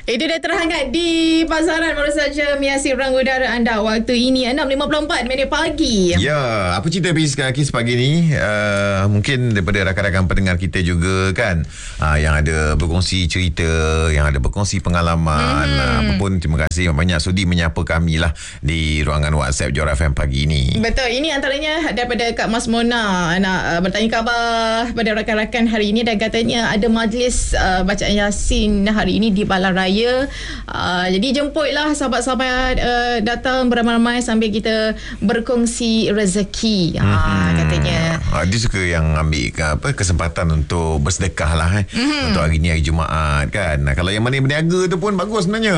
Itu dia terhangat di pasaran baru saja menghiasi rang udara anda waktu ini 6.54 minit pagi. Ya, apa cerita Hafiz pagi ni? Mungkin daripada rakan-rakan pendengar kita juga kan, yang ada berkongsi cerita, yang ada berkongsi pengalaman. Apa pun terima kasih banyak sudi menyapa kami lah di ruangan WhatsApp Johor FM pagi ni. Betul, ini antaranya daripada Kak Mas Mona nak bertanya khabar pada rakan-rakan hari ini dan katanya ada majlis bacaan Yasin hari ini di Balai Raya. Jadi jemputlah sahabat-sahabat datang beramai-ramai sambil kita berkongsi rezeki. Katanya dia suka yang ambil kesempatan untuk bersedekah lah untuk hari ni hari Jumaat kan. Kalau yang mana berniaga tu pun bagus sebenarnya.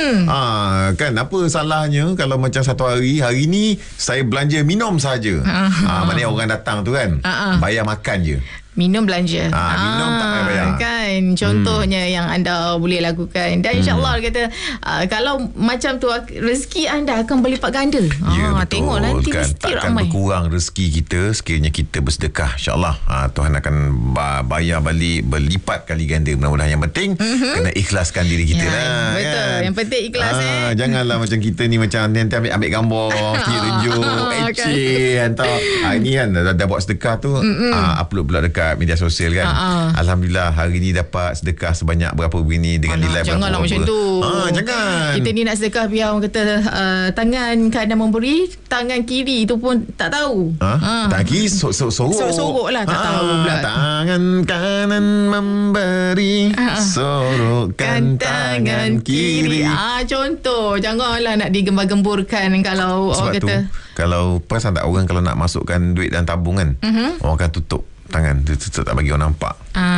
Kan apa salahnya kalau macam satu hari ni saya belanja minum saja. Mana orang datang tu kan bayar makan je. Minum belanja. Minum tak payah bayar. Kan contohnya yang anda boleh lakukan. Dan insyaAllah kata kalau macam tu rezeki anda akan berlipat ganda. Ya, betul. Tengok nanti kan, mesti takkan ramai. berkurang rezeki kita sekiranya kita bersedekah. InsyaAllah Tuhan akan bayar balik berlipat kali ganda. Mudah-mudahan yang penting kena ikhlaskan diri kita lah. Betul kan? Yang penting ikhlas Janganlah macam kita ni macam nanti ambil gambar tunjuk hantar. Ini kan dah buat sedekah tu upload pula dekat media sosial kan. Alhamdulillah hari ni dapat sedekah sebanyak berapa begini dengan nilai berapa. Janganlah macam tu. Jangan. Kita ni nak sedekah biar orang kata tangan kanan memberi, tangan kiri tu pun tak tahu. Tangan kiri sorok lah, tak tahu pula. Tangan kanan memberi, sorokkan tangan kiri. Contoh, janganlah nak digembar-gemburkan kalau sebab orang kata. Kalau perasan tak orang kalau nak masukkan duit dalam tabung kan, orang akan tutup tangan, dia tak bagi orang nampak.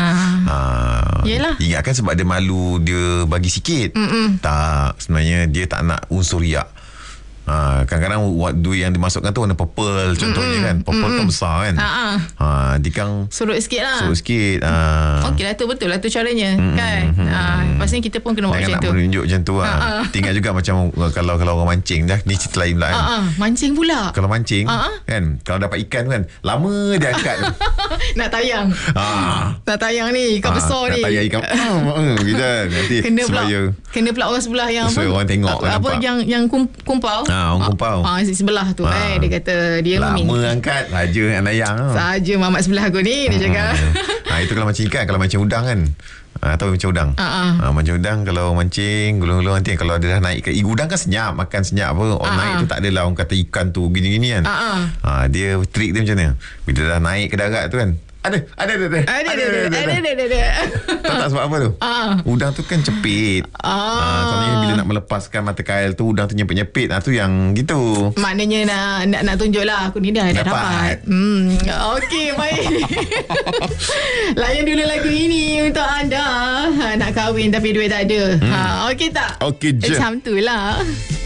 Yelah. Ingatkan sebab dia malu dia bagi sikit. Tak, sebenarnya dia tak nak unsur riak. Kadang-kadang duit yang dimasukkan tu warna purple contohnya kan. Purple kan besar kan. Dia kan surut sikit lah. Surut sikit. Okey lah tu, betul lah tu caranya kan. Pastinya kita pun kena buat macam tu. Jangan nak menunjuk macam tu Tinggal juga macam kalau orang mancing dah. Ni cerita lain pula kan. Mancing pula. Kalau mancing kan, kalau dapat ikan kan lama dia angkat tu. Nak tayang. Nak tayang ni ikan besar ni. Nak tayang ikan kita nanti kena pula orang sebelah yang orang tengok apa yang kumpau. Orang kumpau. Sebelah tu dia kata dia lama angkat saja nak tayang. Saja mamat sebelah aku ni dia cakap. Itu kalau mancing ikan. Kalau mancing udang kan, tahu macam udang. Macam udang kalau mancing gulung-gulung nanti kalau dia dah naik ke udang kan senyap, makan senyap apa. Naik tu tak adalah orang kata ikan tu gini-gini kan. Dia trik dia macam ni. Bila dah naik ke darat tu kan, ada. Tak sebab apa tu? Udang tu kan cepit. Soalnya bila nak melepaskan mata kail tu, udang tu nyepit-nyepit. Tu yang gitu. Maknanya nak tunjuk lah aku ni dah dapat. Okey, baik. Layan dulu lagu ini untuk anda. Nak kahwin tapi duit tak ada. Okey tak? Okey je. Macam tu lah.